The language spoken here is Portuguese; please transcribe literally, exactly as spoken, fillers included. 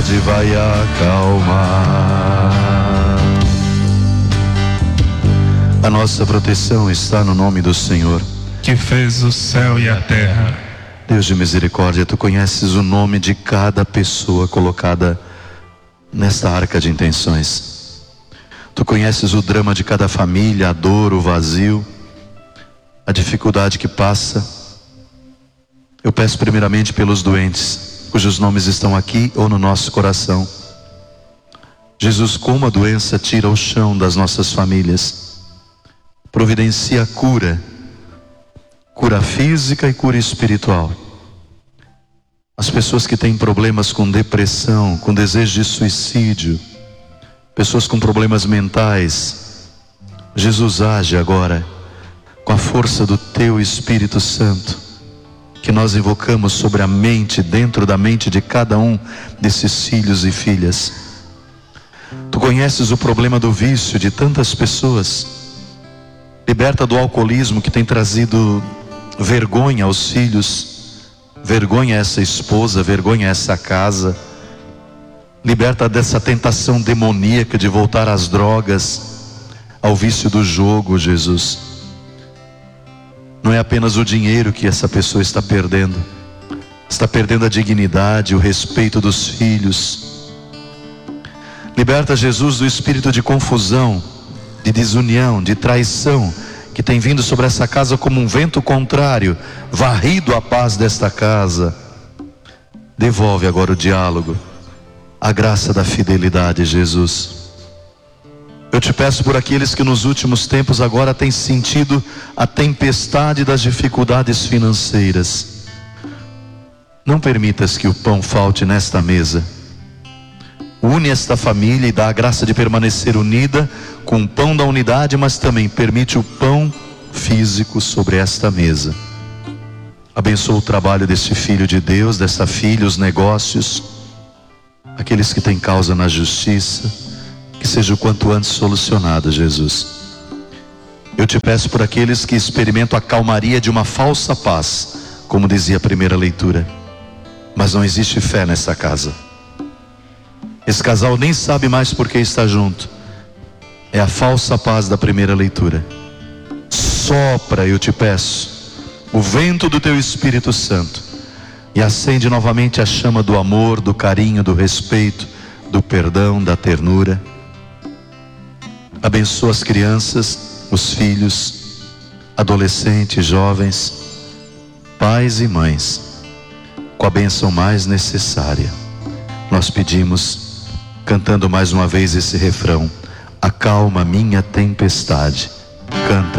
tempestade vai acalmar. A nossa proteção está no nome do Senhor, que fez o céu e a terra. Deus de misericórdia, Tu conheces o nome de cada pessoa colocada nesta arca de intenções. Tu conheces o drama de cada família, a dor, o vazio, a dificuldade que passa. Eu peço primeiramente pelos doentes, cujos nomes estão aqui ou no nosso coração. Jesus, como a doença tira o chão das nossas famílias, providencia cura, cura física e cura espiritual. As pessoas que têm problemas com depressão, com desejo de suicídio, pessoas com problemas mentais, Jesus age agora com a força do Teu Espírito Santo, que nós invocamos sobre a mente, dentro da mente de cada um desses filhos e filhas. Tu conheces o problema do vício de tantas pessoas. Liberta do alcoolismo que tem trazido vergonha aos filhos, vergonha a essa esposa, vergonha a essa casa. Liberta dessa tentação demoníaca de voltar às drogas, ao vício do jogo, Jesus. Não é apenas o dinheiro que essa pessoa está perdendo, está perdendo a dignidade, o respeito dos filhos. Liberta, Jesus, do espírito de confusão, de desunião, de traição, que tem vindo sobre essa casa como um vento contrário, varrido a paz desta casa. Devolve agora o diálogo, a graça da fidelidade, Jesus. Eu te peço por aqueles que nos últimos tempos agora têm sentido a tempestade das dificuldades financeiras. Não permitas que o pão falte nesta mesa. Une esta família e dá a graça de permanecer unida com o pão da unidade, mas também permite o pão físico sobre esta mesa. Abençoa o trabalho deste filho de Deus, desta filha, os negócios, aqueles que têm causa na justiça, que seja o quanto antes solucionado, Jesus. Eu te peço por aqueles que experimentam a calmaria de uma falsa paz, como dizia a primeira leitura, mas não existe fé nessa casa. Esse casal nem sabe mais por que está junto. É a falsa paz da primeira leitura. Sopra, eu te peço, o vento do Teu Espírito Santo e acende novamente a chama do amor, do carinho, do respeito, do perdão, da ternura. Abençoa as crianças, os filhos, adolescentes, jovens, pais e mães, com a bênção mais necessária. Nós pedimos, cantando mais uma vez esse refrão: acalma minha tempestade. Canta.